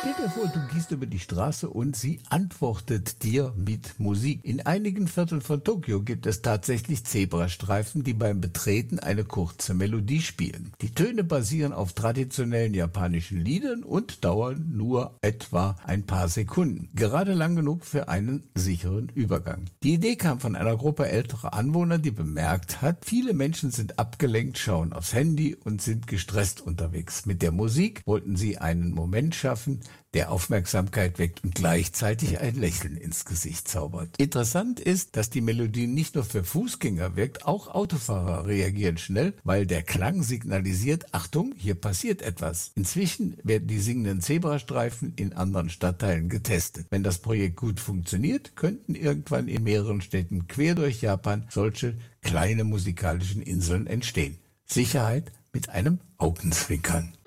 Stell dir vor, du gehst über die Straße und sie antwortet dir mit Musik. In einigen Vierteln von Tokio gibt es tatsächlich Zebrastreifen, die beim Betreten eine kurze Melodie spielen. Die Töne basieren auf traditionellen japanischen Liedern und dauern nur etwa ein paar Sekunden. Gerade lang genug für einen sicheren Übergang. Die Idee kam von einer Gruppe älterer Anwohner, die bemerkt hat, viele Menschen sind abgelenkt, schauen aufs Handy und sind gestresst unterwegs. Mit der Musik wollten sie einen Moment schaffen, der Aufmerksamkeit weckt und gleichzeitig ein Lächeln ins Gesicht zaubert. Interessant ist, dass die Melodie nicht nur für Fußgänger wirkt, auch Autofahrer reagieren schnell, weil der Klang signalisiert, Achtung, hier passiert etwas. Inzwischen werden die singenden Zebrastreifen in anderen Stadtteilen getestet. Wenn das Projekt gut funktioniert, könnten irgendwann in mehreren Städten quer durch Japan solche kleine musikalischen Inseln entstehen. Sicherheit mit einem Augenzwinkern.